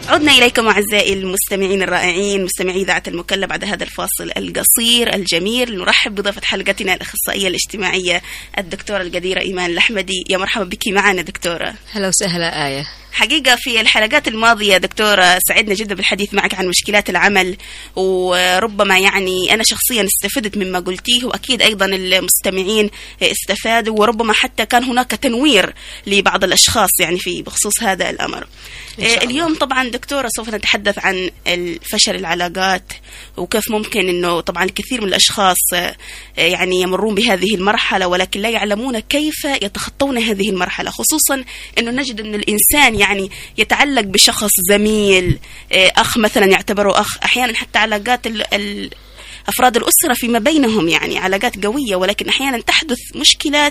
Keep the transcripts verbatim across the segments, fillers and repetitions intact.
عدنا إليكم أعزائي المستمعين الرائعين، مستمعي إذاعة المكلا، بعد هذا الفاصل القصير الجميل. نرحب بضيفة حلقتنا الأخصائية الاجتماعية الدكتورة القديرة إيمان الأحمدي. يا مرحبا بك معنا دكتورة. هلا وسهلا آية. حقيقة في الحلقات الماضية دكتورة سعدنا جدا بالحديث معك عن مشكلات العمل، وربما يعني أنا شخصيا استفدت مما قلتيه، وأكيد أيضا المستمعين استفادوا، وربما حتى كان هناك تنوير لبعض الأشخاص يعني في بخصوص هذا الأمر. اليوم طبعا دكتورة سوف نتحدث عن فشل العلاقات، وكيف ممكن أنه طبعا الكثير من الأشخاص يعني يمرون بهذه المرحلة ولكن لا يعلمون كيف يتخطون هذه المرحلة، خصوصا أنه نجد أن الإنسان يعني يتعلق بشخص زميل، أخ مثلا يعتبره أخ، أحيانا حتى علاقات ال ال أفراد الأسرة فيما بينهم يعني علاقات قوية، ولكن أحيانا تحدث مشكلات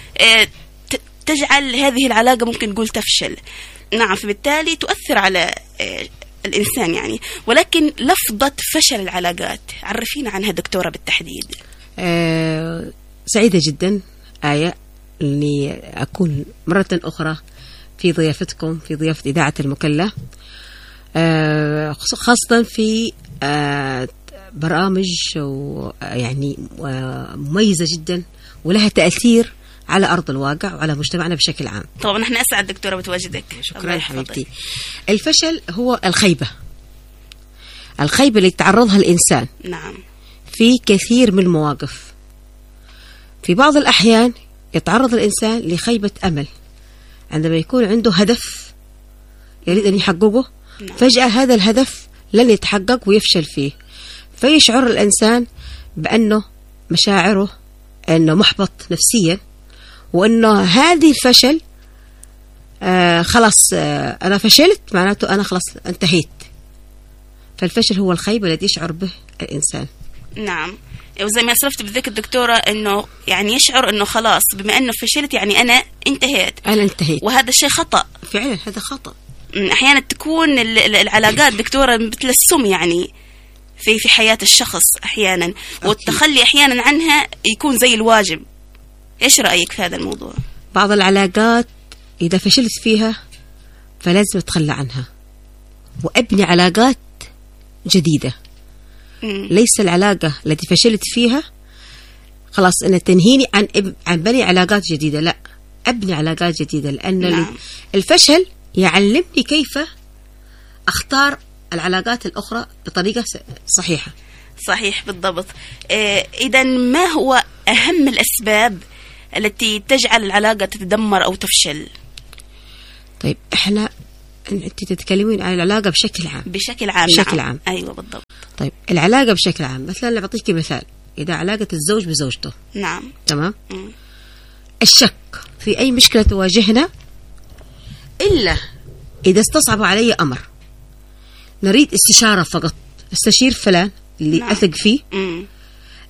تجعل هذه العلاقة ممكن نقول تفشل. نعم، فبالتالي تؤثر على الإنسان يعني. ولكن لفظة فشل العلاقات عرفينا عنها دكتورة بالتحديد. أه سعيدة جدا آية أني أكون مرة أخرى في ضيافتكم في ضيافة إذاعة المكلا، أه خاصة في أه برامج يعني مميزة جدا ولها تأثير على أرض الواقع وعلى مجتمعنا بشكل عام. طبعا نحن أسعد دكتورة بتواجدك. شكرا حبيبتي. الفشل هو الخيبة الخيبة اللي يتعرضها الإنسان نعم في كثير من المواقف. في بعض الأحيان يتعرض الإنسان لخيبة أمل عندما يكون عنده هدف يريد أن يحققه، نعم. فجأة هذا الهدف لن يتحقق ويفشل فيه، فيشعر الإنسان بأنه مشاعره أنه محبط نفسيا، وأنه هذه الفشل آه خلاص آه أنا فشلت، معناته أنا خلاص انتهيت. فالفشل هو الخيبة التي يشعر به الإنسان. نعم، وزي ما أسرفت بالذكر دكتورة أنه يعني يشعر أنه خلاص بما أنه فشلت يعني أنا انتهيت أنا انتهيت وهذا الشيء خطأ. فعلا هذا خطأ. أحيانا تكون العلاقات دكتورة مثل السم يعني في في حياة الشخص أحيانا، أوكي. والتخلي أحيانا عنها يكون زي الواجب. إيش رأيك في هذا الموضوع؟ بعض العلاقات إذا فشلت فيها فلازم أتخلى عنها وأبني علاقات جديدة. م. ليس العلاقة التي فشلت فيها خلاص أنا تنهيني عن عن بني علاقات جديدة، لا، أبني علاقات جديدة، لأن نعم. الفشل يعلمني كيف أختار العلاقات الأخرى بطريقة صحيحة. صحيح بالضبط. إيه إذا ما هو أهم الأسباب التي تجعل العلاقة تتدمر أو تفشل؟ طيب إحنا أنت تتكلمين عن العلاقة بشكل عام. بشكل عام. بشكل نعم. عام. أيوة بالضبط. طيب العلاقة بشكل عام، مثلا بعطيك مثال، إذا علاقة الزوج بزوجته، نعم، تمام، م. الشك في أي مشكلة تواجهنا إلا إذا استصعب علي أمر نريد استشارة فقط، استشير فلان اللي نعم. أثق فيه، م.